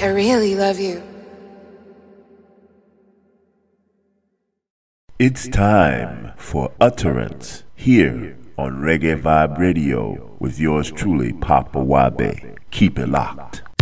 I really love you. It's time for Utterance here on Reggae Vibe Radio with yours truly, Papa Wabe. Keep it locked.